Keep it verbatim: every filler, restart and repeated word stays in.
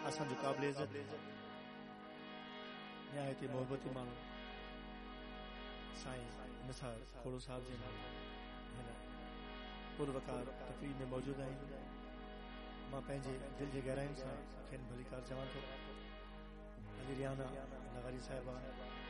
असांजो क़ाबिल इज़त निहायती मोहबती माण्हू साईं निसार खोड़ो साहब जे हिन पुरवकार तकरीब में मौजूद आहियूं। मां पंहिंजे दिल जे गहराइनि सां खेनि भलीकार चवां थो। हली रियाना नगारी साहिबा